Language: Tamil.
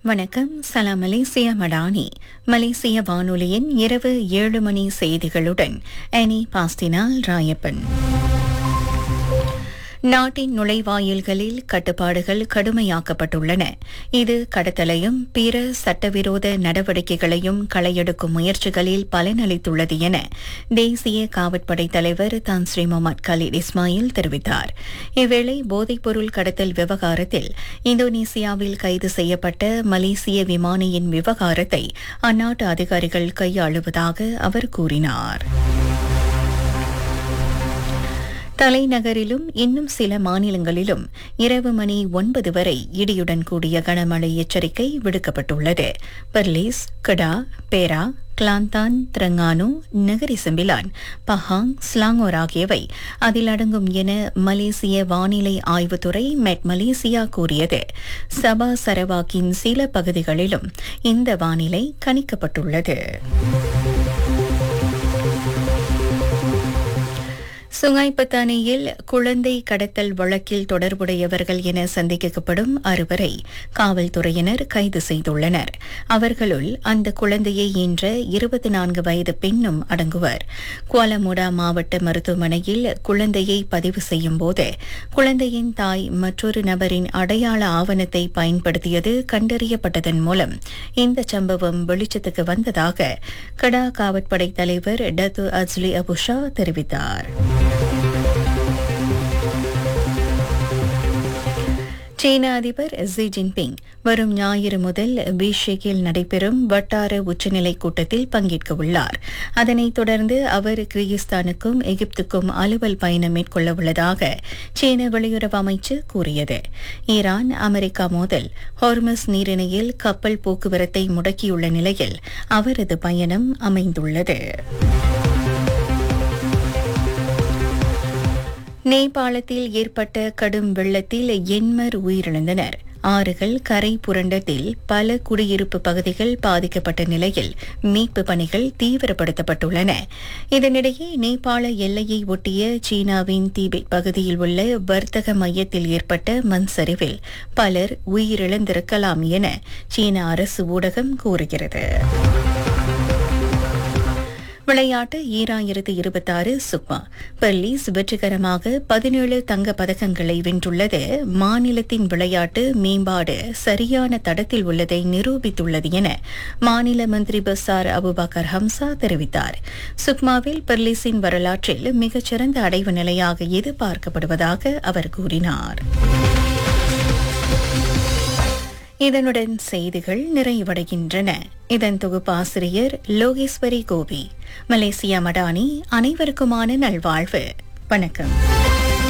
வணக்கம். சலாம் மலேசியா மடானி. மலேசிய வானொலியின் இரவு 7 மணி செய்திகளுடன் அனி பாஸ்டினால் ராயப்பன். நாட்டின் நுழைவாயில்களில் கட்டுப்பாடுகள் கடுமையாக்கப்பட்டுள்ளன. இது கடத்தலையும் பிற சட்டவிரோத நடவடிக்கைகளையும் களையெடுக்கும் முயற்சிகளில் பலனளித்துள்ளது என தேசிய காவற்படை தலைவர் தான் ஸ்ரீ முகமது கலீல் இஸ்மாயில் தெரிவித்தார். இவ்வேளை போதைப்பொருள் கடத்தல் விவகாரத்தில் இந்தோனேசியாவில் கைது செய்யப்பட்ட மலேசிய விமானியின் விவகாரத்தை அந்நாட்டு அதிகாரிகள் கையாளுவதாக அவர் கூறினார். தலைநகரிலும் இன்னும் சில மாநிலங்களிலும் இரவு மணி 9 வரை இடியுடன் கூடிய கனமழை எச்சரிக்கை விடுக்கப்பட்டுள்ளது. பெர்லிஸ், கடா, பேரா, Kelantan, Terengganu, Nagari Sembilan, Pahang, Selangor ஆகியவை அதில் அடங்கும் என மலேசிய வானிலை ஆய்வுத்துறை மெட் மலேசியா கூறியது. சபா சரவாக்கின் சில பகுதிகளிலும் இந்த வானிலை கணிக்கப்பட்டுள்ளது. சுங்காய்பத்தானியில் குழந்தை கடத்தல் வழக்கில் தொடர்புடையவர்கள் என சந்தேகிக்கப்படும் 6 காவல்துறையினர் கைது செய்துள்ளனர். அவர்களுள் அந்த குழந்தையை ஈன்ற 24 வயது பெண்ணும் அடங்குவர். குவாலமுடா மாவட்ட மருத்துவமனையில் குழந்தையை பதிவு செய்யும் போது குழந்தையின் தாய் மற்றொரு நபரின் அடையாள ஆவணத்தை பயன்படுத்தியது கண்டறியப்பட்டதன் மூலம் இந்த சம்பவம் வெளிச்சத்துக்கு வந்ததாக கடா காவற்படை தலைவர் டத்து அஜ்லி அபுஷா தெரிவித்தார். சீன அதிபர் ஜி ஜின்பிங் வரும் ஞாயிறு முதல் பீஷேக்கில் நடைபெறும் வட்டார உச்சநிலை கூட்டத்தில் பங்கேற்க உள்ளார். அதனைத் தொடர்ந்து அவர் கிர்கிஸ்தானுக்கும் எகிப்துக்கும் அலுவல் பயணம் மேற்கொள்ள உள்ளதாக சீன வெளியுறவு அமைச்சு கூறியது. ஈரான் அமெரிக்கா மோதல் ஹோர்மஸ் நீரிணையில் கப்பல் போக்குவரத்தை முடக்கியுள்ள நிலையில் அவரது பயணம் அமைந்துள்ளது. நேபாளத்தில் ஏற்பட்ட கடும் வெள்ளத்தில் 8 உயிரிழந்தனர். ஆறுகள் கரை புரண்டதில் பல குடியிருப்பு பகுதிகள் பாதிக்கப்பட்ட நிலையில் மீட்பு பணிகள் தீவிரப்படுத்தப்பட்டுள்ளன. இதனிடையே நேபாள எல்லையை ஒட்டிய சீனாவின் தீபெத் பகுதியில் உள்ள வர்த்தக மையத்தில் ஏற்பட்ட மண் சரிவில் பலர் உயிரிழந்திருக்கலாம் என சீன அரசு ஊடகம் கூறுகிறது. விளையாட்டு 2026 சுக்மா பெர்லிஸ் வெற்றிகரமாக 17 தங்க பதக்கங்களை வென்றுள்ளது. மாநிலத்தின் விளையாட்டு மேம்பாடு சரியான தடத்தில் உள்ளதை நிரூபித்துள்ளது என மாநில மந்திரி பசார் அபுபக்கர் ஹம்சா தெரிவித்தார். சுக்மாவில் பெர்லிஸின் வரலாற்றில் மிகச்சிறந்த அடைவு நிலையாக எதிர்பார்க்கப்படுவதாக அவர் கூறினார். இதனுடன் செய்திகள் நிறைவடைகின்றன. இதன் தொகுப்பாசிரியர் லோகேஸ்வரி கோபி. மலேசியா மடானி. அனைவருக்குமான நல்வாழ்வு. வணக்கம்.